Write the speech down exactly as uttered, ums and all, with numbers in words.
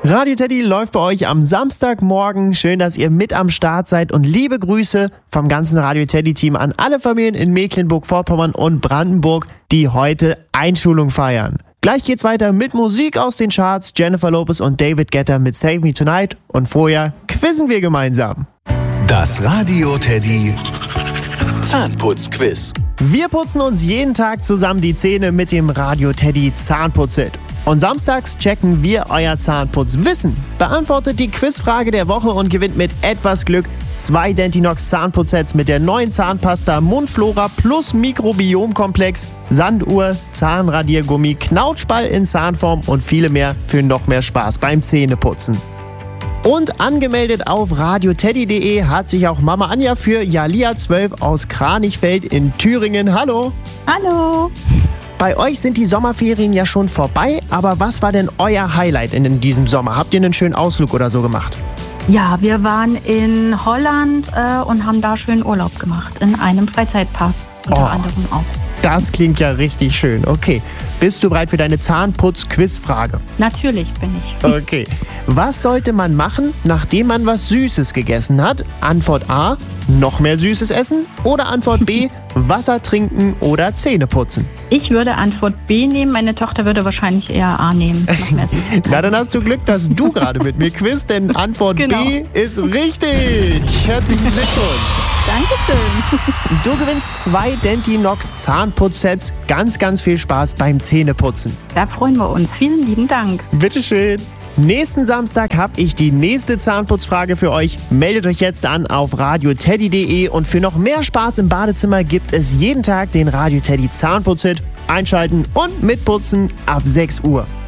Radio Teddy läuft bei euch am Samstagmorgen. Schön, dass ihr mit am Start seid und liebe Grüße vom ganzen Radio Teddy Team an alle Familien in Mecklenburg-Vorpommern und Brandenburg, die heute Einschulung feiern. Gleich geht's weiter mit Musik aus den Charts. Jennifer Lopez und David Guetta mit Save Me Tonight. Und vorher quizzen wir gemeinsam. Das Radio Teddy Zahnputzquiz. Wir putzen uns jeden Tag zusammen die Zähne mit dem Radio Teddy Zahnputzset. Und samstags checken wir euer Zahnputzwissen. Beantwortet die Quizfrage der Woche und gewinnt mit etwas Glück zwei Dentinox Zahnputzsets mit der neuen Zahnpasta Mundflora plus Mikrobiomkomplex, Sanduhr, Zahnradiergummi, Knautschball in Zahnform und viele mehr für noch mehr Spaß beim Zähneputzen. Und angemeldet auf radioteddy punkt de hat sich auch Mama Anja für Jalia zwölf aus Kranichfeld in Thüringen. Hallo! Hallo! Bei euch sind die Sommerferien ja schon vorbei, aber was war denn euer Highlight in diesem Sommer? Habt ihr einen schönen Ausflug oder so gemacht? Ja, wir waren in Holland äh, und haben da schön Urlaub gemacht, in einem Freizeitpark unter Oh. anderem auch. Das klingt ja richtig schön. Okay, bist du bereit für deine Zahnputz-Quiz-Frage? Natürlich bin ich. Okay. Was sollte man machen, nachdem man was Süßes gegessen hat? Antwort A, noch mehr Süßes essen? Oder Antwort B, Wasser trinken oder Zähne putzen? Ich würde Antwort B nehmen, meine Tochter würde wahrscheinlich eher A nehmen. Noch mehr Süßes. Na, dann hast du Glück, dass du gerade mit mir quizt, denn Antwort Genau. B ist richtig. Herzlichen Glückwunsch. Dankeschön. Du gewinnst zwei Dentinox Zahnputzsets. Ganz, ganz viel Spaß beim Zähneputzen. Da freuen wir uns. Vielen lieben Dank. Bitteschön. Nächsten Samstag habe ich die nächste Zahnputzfrage für euch. Meldet euch jetzt an auf radioteddy punkt de und für noch mehr Spaß im Badezimmer gibt es jeden Tag den Radio Teddy Zahnputzhit. Einschalten und mitputzen ab sechs Uhr.